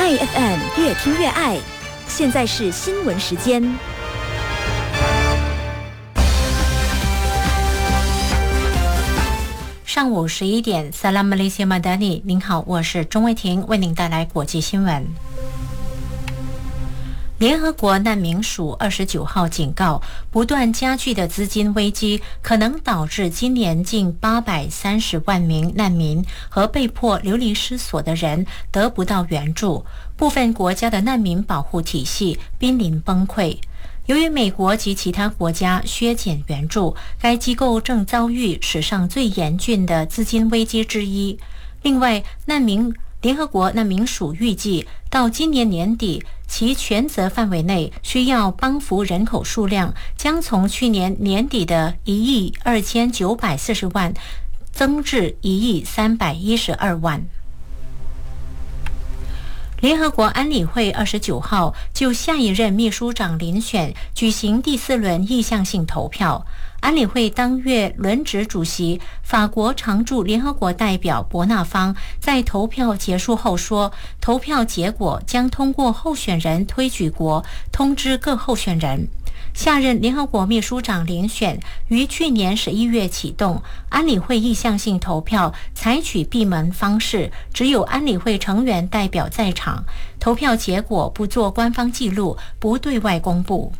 爱 FM 越听越爱，现在是新闻时间。 上午11点 Salam Malaysia Madani， 您好，我是钟卫婷，为您带来国际新闻。联合国难民署29号警告，不断加剧的资金危机可能导致今年近830万名难民和被迫流离失所的人得不到援助，部分国家的难民保护体系濒临崩溃。由于美国及其他国家削减援助，该机构正遭遇史上最严峻的资金危机之一。另外，联合国难民署预计到今年年底，其权责范围内需要帮扶人口数量将从去年年底的12940万增至1312万。联合国安理会29号就下一任秘书长遴选举行第4轮意向性投票。安理会当月轮值主席法国常驻联合国代表伯纳方在投票结束后说，投票结果将通过候选人推举国通知各候选人。下任联合国秘书长遴选于去年11月启动，安理会意向性投票采取闭门方式，只有安理会成员代表在场，投票结果不做官方记录，不对外公布。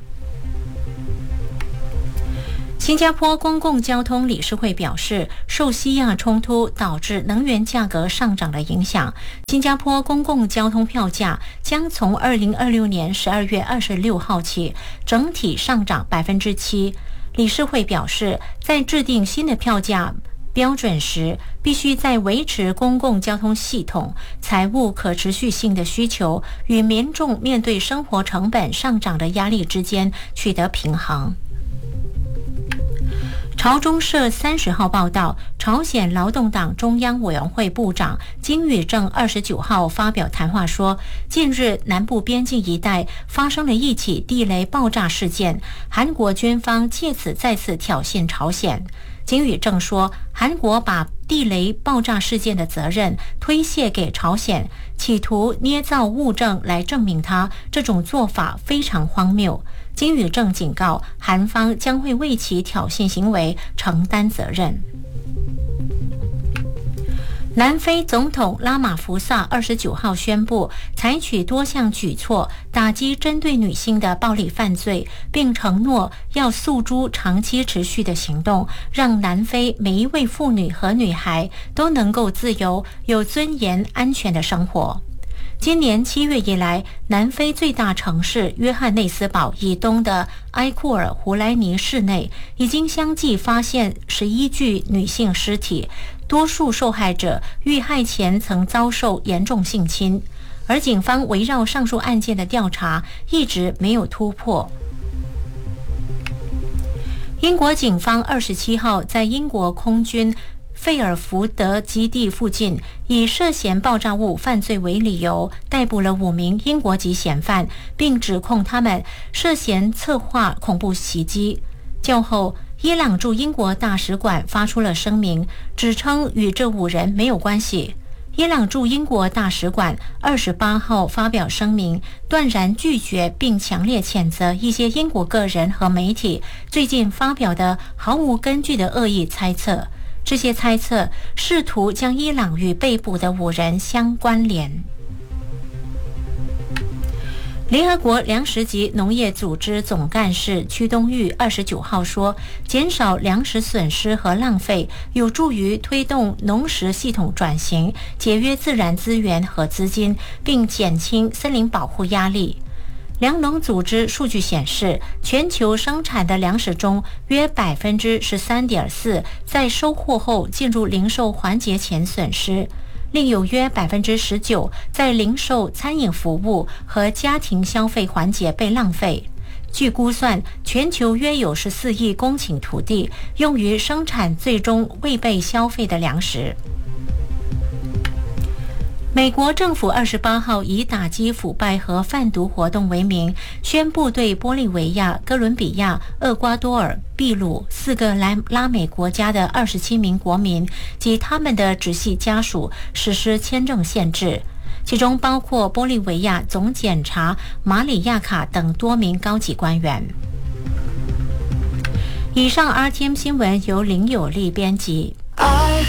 新加坡公共交通理事会表示，受西亚冲突导致能源价格上涨的影响，新加坡公共交通票价将从2026年12月26号起整体上涨 7%。 理事会表示，在制定新的票价标准时，必须在维持公共交通系统财务可持续性的需求与民众面对生活成本上涨的压力之间取得平衡。朝中社30号报道，朝鲜劳动党中央委员会部长金宇正29号发表谈话说，近日南部边境一带发生了一起地雷爆炸事件，韩国军方借此再次挑衅朝鲜。金宇正说，韩国把地雷爆炸事件的责任推卸给朝鲜，企图捏造物证来证明他，这种做法非常荒谬。金宇正警告，韩方将会为其挑衅行为承担责任。南非总统拉马福萨29号宣布采取多项举措打击针对女性的暴力犯罪，并承诺要诉诸长期持续的行动，让南非每一位妇女和女孩都能够自由、有尊严、安全的生活。今年7月以来，南非最大城市约翰内斯堡以东的埃库尔胡莱尼市内已经相继发现11具女性尸体，多数受害者遇害前曾遭受严重性侵，而警方围绕上述案件的调查一直没有突破。英国警方27号在英国空军费尔福德基地附近以涉嫌爆炸物犯罪为理由逮捕了5名英国籍嫌犯，并指控他们涉嫌策划恐怖袭击。较后，伊朗驻英国大使馆发出了声明，指称与这5人没有关系。伊朗驻英国大使馆28号发表声明，断然拒绝并强烈谴责一些英国个人和媒体最近发表的毫无根据的恶意猜测。这些猜测试图将伊朗与被捕的5人相关联。联合国粮食及农业组织总干事屈冬玉29号说，减少粮食损失和浪费有助于推动农食系统转型，节约自然资源和资金，并减轻森林保护压力。粮农组织数据显示，全球生产的粮食中约 13.4% 在收获后进入零售环节前损失，另有约 19% 在零售、餐饮服务和家庭消费环节被浪费。据估算，全球约有14亿公顷土地用于生产最终未被消费的粮食。美国政府28号以打击腐败和贩毒活动为名，宣布对玻利维亚、哥伦比亚、厄瓜多尔、秘鲁4个拉美国家的27名国民及他们的直系家属实施签证限制。 其中包括玻利维亚总检察马里亚卡等多名高级官员。以上 RTM 新闻由林有利编辑。